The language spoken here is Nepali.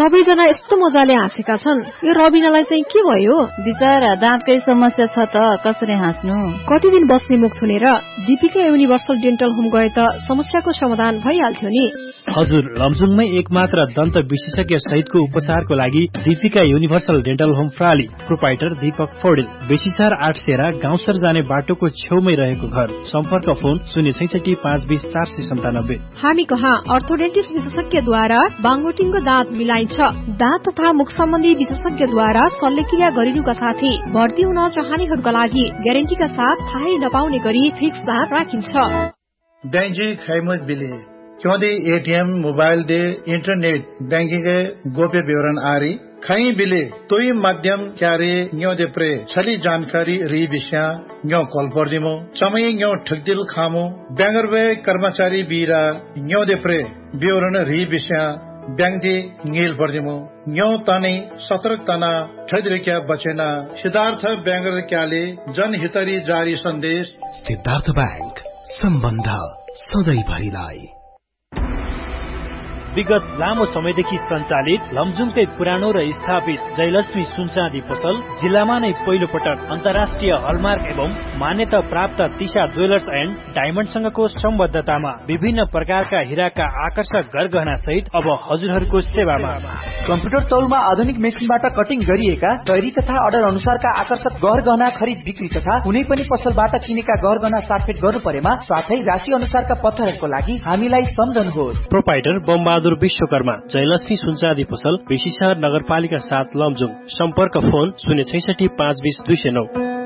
सबैजना यस्तो मजाले हाँसेका छन्, यो रबिनालाई चाहिँ के भयो? बिचरा दाँतकै समस्या छ त, कसरी हाँस्नु? कति दिन बस्ने मुख थुनेर दीपिका युनिभर्सल डेन्टल होम गए त समस्याको समाधान भइहाल्थ्यो नि। हजुर, लमजुङमै एकमात्र दन्त विशेषज्ञ सहितको उपचारको लागि Deepika universal dental home प्राली। Proprietor Deepak Paudel, बेसीसार 8 सेरा गाउँसर जाने बाटोको छेउमै रहेको घर। सम्पर्क फोन 066 520 497। हामी कहाँ अर्थोडेन्टिस्ट विशेषज्ञद्वारा बाङ्गोटिङको दाँत मिलाइन्छ। दाँत तथा मुख सम्बन्धी विशेषज्ञद्वारा शल्यक्रिया गरिनुका साथै भर्ती हुन चाहनेहरूका लागि ग्यारेन्टीका साथ थाहै नपाउने गरी फिक्स दाँत राखिन्छ। बैंजी खैमत बिले क्योंकि ATM mobile they internet banking के गोप्य विवरण आरी खई बिले तोई माध्यम क्यारे न्यो दे प्रे छली जानकारी री विषय न्यो कॉल पर दिमो समय न्यो ठगदिल खामो बैंगरवे कर्मचारी बीरा न्यो दे प्रे विवरण री विषय बैंक दे नील पर दिमो न्यो ताने सतर्क तना ठगरिक्या बचेना। सिद्धार्थ बैंगर क्याले जनहितरी जारी सन्देश। सिद्धार्थ बैंक, सम्बन्ध सधैँभरिलाई। विगत लामो समयदेखि सञ्चालित लमजुङकै पुरानो र स्थापित जयलक्ष्मी सुनचाँदी पसल जिल्लामा नै पहिलो पटक अन्तर्राष्ट्रिय हलमार्क एवं मान्यता प्राप्त तिशा ज्वेलर्स एन्ड डायमण्डसँगको सम्बद्धतामा विभिन्न प्रकारका हिराका आकर्षक गरगहना सहित अब हजुरहरूको सेवामा। कम्प्युटर तौलमा आधुनिक मेसिनबाट कटिङ गरिएका तयारी तथा अर्डर अनुसारका आकर्षक गहना खरिद बिक्री तथा कुनै पनि पसलबाट किनेका गहना साटफेट गर्नु परेमा साथै राशि अनुसारका पत्थरहरूको लागि हामीलाई सम्झनुहोस्। प्रोपाइटर बमबहादुर विश्वकर्मा, जयलक्ष्मी सुनचाँदी पसल, बेसीसार नगरपालिका 7 लमजुङ। सम्पर्क फोन 066 520 209।